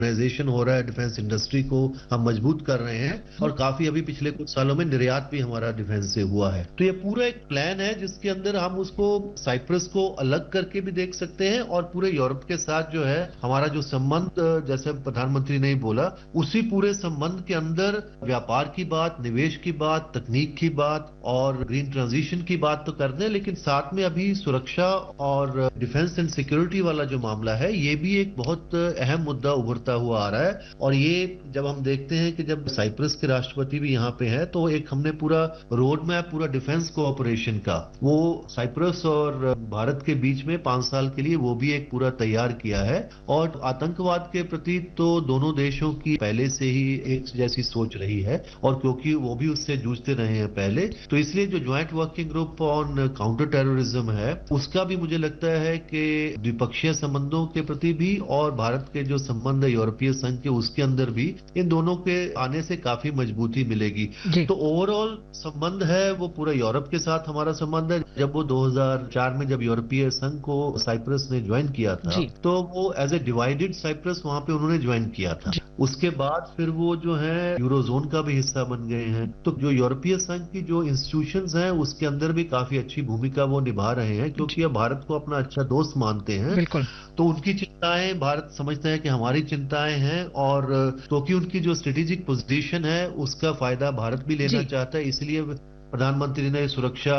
Organisation हो रहा है, डिफेंस इंडस्ट्री को हम मजबूत कर रहे हैं और काफी अभी पिछले कुछ सालों में निर्यात भी हमारा डिफेंस से हुआ है। तो ये पूरा एक प्लान है जिसके अंदर हम उसको साइप्रस को अलग करके भी देख सकते हैं और पूरे यूरोप के साथ जो है हमारा जो संबंध, जैसे प्रधानमंत्री ने ही बोला, उसी पूरे संबंध के अंदर व्यापार की बात, निवेश की बात, तकनीक की बात और ग्रीन ट्रांजिशन की बात तो कर दें, लेकिन साथ में अभी सुरक्षा और डिफेंस एंड सिक्योरिटी वाला जो मामला है ये भी एक बहुत अहम मुद्दा उभरता हुआ आ रहा है। और ये जब हम देखते हैं कि जब साइप्रस के राष्ट्रपति भी यहाँ पे हैं तो एक हमने पूरा रोड मैप पूरा डिफेंस कोऑपरेशन का वो साइप्रस और भारत के बीच में 5 साल के लिए वो भी एक पूरा तैयार किया है। और आतंकवाद के प्रति तो दोनों देशों की पहले से ही एक जैसी सोच रही है और क्योंकि वो भी उससे जूझते रहे हैं पहले, तो इसलिए जो joint working group on counter terrorism है उसका भी मुझे लगता है कि द्विपक्षीय संबंधों के प्रति भी और भारत के जो संबंध है यूरोपीय संघ के उसके अंदर भी इन दोनों के आने से काफी मजबूती मिलेगी। तो ओवरऑल संबंध है वो पूरा यूरोप के साथ हमारा संबंध है। जब वो 2004 में जब यूरोपीय संघ को साइप्रस ने ज्वाइन किया था तो वो एज ए डिवाइडेड साइप्रस वहां पे उन्होंने ज्वाइन किया था। उसके बाद फिर वो जो है यूरोजोन का भी हिस्सा बन गए हैं। तो जो यूरोपीय संघ की जो इंस्टीट्यूशंस हैं उसके अंदर भी काफी अच्छी भूमिका वो निभा रहे हैं क्योंकि अब भारत को अपना अच्छा दोस्त मानते हैं। बिल्कुल। तो उनकी चिंताएं भारत समझता है कि हमारी चिंताएं हैं और क्योंकि उनकी जो स्ट्रेटेजिक पोजीशन है उसका फायदा भारत भी लेना चाहता है, इसलिए प्रधानमंत्री ने सुरक्षा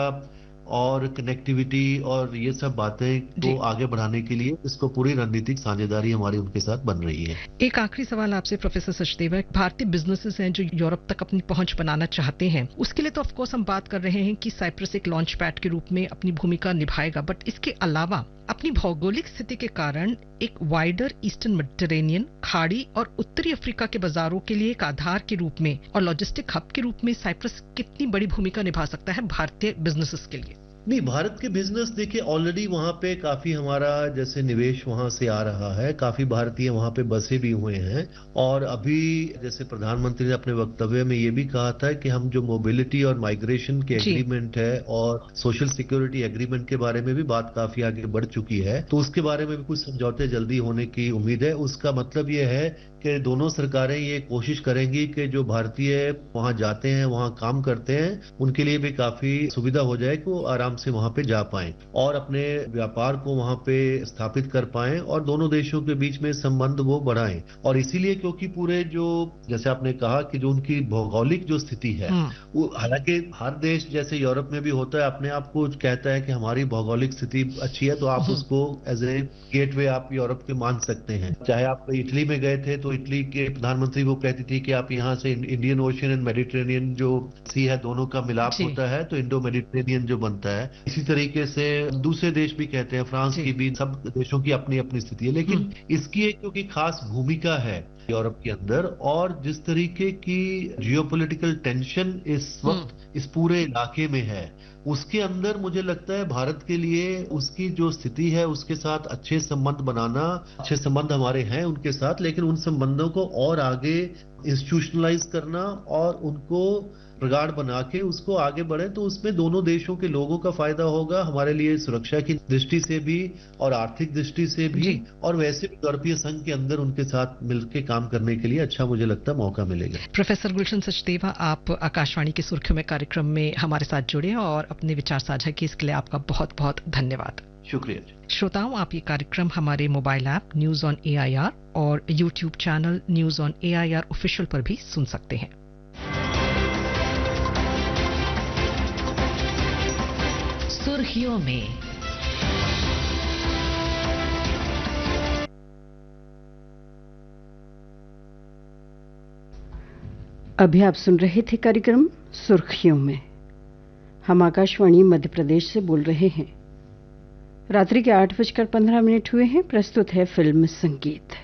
और कनेक्टिविटी और ये सब बातें को आगे बढ़ाने के लिए इसको पूरी रणनीतिक साझेदारी हमारी उनके साथ बन रही है। एक आखिरी सवाल आपसे प्रोफेसर सचदेवा, भारतीय बिजनेसेस हैं जो यूरोप तक अपनी पहुंच बनाना चाहते हैं, उसके लिए तो ऑफ कोर्स हम बात कर रहे हैं कि साइप्रस एक लॉन्च पैड के रूप में अपनी भूमिका निभाएगा, बट इसके अलावा अपनी भौगोलिक स्थिति के कारण एक वाइडर ईस्टर्न मेडिटेरेनियन खाड़ी और उत्तरी अफ्रीका के बाजारों के लिए एक आधार के रूप में और लॉजिस्टिक हब के रूप में साइप्रस कितनी बड़ी भूमिका निभा सकता है भारतीय बिजनेसेस के लिए? नहीं, भारत के बिजनेस देखिए ऑलरेडी वहां पे काफी हमारा जैसे निवेश वहां से आ रहा है, काफी भारतीय वहां पे बसे भी हुए हैं और अभी जैसे प्रधानमंत्री ने अपने वक्तव्य में ये भी कहा था कि हम जो मोबिलिटी और माइग्रेशन के एग्रीमेंट है और सोशल सिक्योरिटी एग्रीमेंट के बारे में भी बात काफी आगे बढ़ चुकी है, तो उसके बारे में भी कुछ समझौते जल्दी होने की उम्मीद है। उसका मतलब ये है कि दोनों सरकारें ये कोशिश करेंगी कि जो भारतीय वहां जाते हैं वहां काम करते हैं उनके लिए भी काफी सुविधा हो जाए कि वो आराम से वहां पे जा पाएं और अपने व्यापार को वहां पे स्थापित कर पाएं और दोनों देशों के बीच में संबंध वो बढ़ाएं। और इसीलिए क्योंकि पूरे जो जैसे आपने कहा कि जो उनकी भौगोलिक जो स्थिति है वो हालांकि हर देश जैसे यूरोप में भी होता है अपने आप को कहता है कि हमारी भौगोलिक स्थिति अच्छी है तो आप उसको एज ए गेटवे आप यूरोप के मान सकते हैं। चाहे आप इटली में गए थे तो इटली के प्रधानमंत्री वो कहती थी कि आप यहाँ से इंडियन ओशन एंड मेडिटेरेनियन जो सी है दोनों का मिलाप होता है तो इंडो मेडिटेरेनियन जो बनता है। इसी तरीके से दूसरे देश भी कहते हैं, फ्रांस की भी, सब देशों की अपनी अपनी स्थिति है, लेकिन इसकी एक क्योंकि खास भूमिका है यूरोप के अंदर और जिस तरीके की जियोपॉलिटिकल टेंशन इस वक्त इस पूरे इलाके में है उसके अंदर मुझे लगता है भारत के लिए उसकी जो स्थिति है उसके साथ अच्छे संबंध बनाना, अच्छे संबंध हमारे हैं उनके साथ, लेकिन उन संबंधों को और आगे इंस्टीट्यूशनलाइज करना और उनको प्रगाढ़ बना के उसको आगे बढ़े तो उसमें दोनों देशों के लोगों का फायदा होगा, हमारे लिए सुरक्षा की दृष्टि से भी और आर्थिक दृष्टि से भी और वैसे भी यूरोपीय संघ के अंदर उनके साथ मिलकर काम करने के लिए अच्छा मुझे लगता है मौका मिलेगा। प्रोफेसर गुलशन सचदेवा, आप आकाशवाणी की सुर्खियों में कार्यक्रम में हमारे साथ जुड़े और अपने विचार साझा किए, इसके लिए आपका बहुत बहुत धन्यवाद। शुक्रिया। श्रोताओं, आप ये कार्यक्रम हमारे mobile app news on AIR और YouTube channel news on AIR official पर भी सुन सकते हैं। सुर्खियों में अभी आप सुन रहे थे कार्यक्रम सुर्खियों में। हम आकाशवाणी मध्य प्रदेश से बोल रहे हैं। रात्रि के 8:15 हुए हैं। प्रस्तुत है फिल्म संगीत।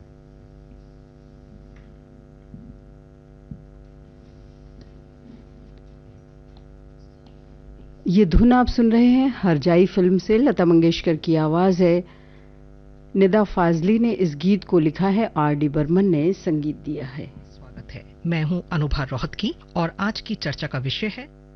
ये धुन आप सुन रहे हैं हरजाई फिल्म से, लता मंगेशकर की आवाज है। निदा फाजली ने इस गीत को लिखा है, RD बर्मन ने संगीत दिया है। स्वागत है, मैं हूं अनुभा रोहतगी और आज की चर्चा का विषय है